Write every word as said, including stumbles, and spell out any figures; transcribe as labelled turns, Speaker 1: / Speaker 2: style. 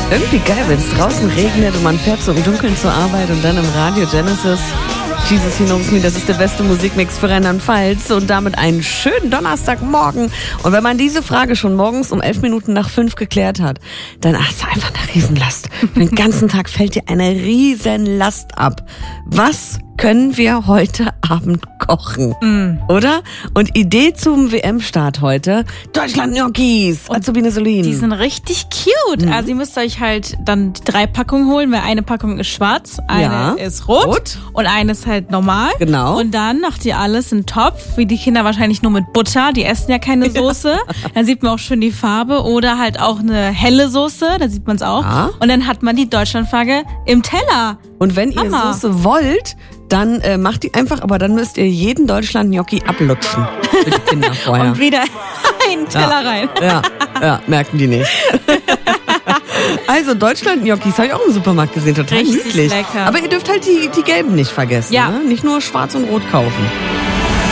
Speaker 1: Irgendwie geil, wenn es draußen regnet und man fährt so im Dunkeln zur Arbeit und dann im Radio Genesis Jesus He Knows Me, das ist der beste Musikmix für Rheinland-Pfalz und damit einen schönen Donnerstagmorgen. Und wenn man diese Frage schon morgens um elf Minuten nach fünf geklärt hat, dann hast du einfach eine Riesenlast. Den ganzen Tag fällt dir eine Riesenlast ab. Was können wir heute Abend kochen, mm. oder? Und Idee zum W M-Start heute, Deutschland-Gnocchis, Azubine Solin.
Speaker 2: Die sind richtig cute. Mm. Also ihr müsst euch halt dann drei Packungen holen, weil eine Packung ist schwarz, eine
Speaker 1: ja.
Speaker 2: ist rot, rot und eine ist halt normal.
Speaker 1: Genau.
Speaker 2: Und dann macht ihr alles in Topf, wie die Kinder wahrscheinlich nur mit Butter, die essen ja keine Soße. Dann sieht man auch schön die Farbe oder halt auch eine helle Soße, da sieht man es auch. Ja. Und dann hat man die Deutschlandflagge im Teller.
Speaker 1: Und wenn ihr
Speaker 2: Hammer.
Speaker 1: Soße wollt, dann äh, macht die einfach, aber dann müsst ihr jeden Deutschland-Gnocchi ablutschen für die Kinder vorher.
Speaker 2: Und wieder einen Teller
Speaker 1: ja.
Speaker 2: rein.
Speaker 1: Ja, ja, merken die nicht. Also Deutschland-Gnocchis habe ich auch im Supermarkt gesehen, total
Speaker 2: Richtig
Speaker 1: niedlich.
Speaker 2: Lecker.
Speaker 1: Aber ihr dürft halt die, die gelben nicht vergessen,
Speaker 2: ja.
Speaker 1: ne? Nicht nur schwarz und rot kaufen.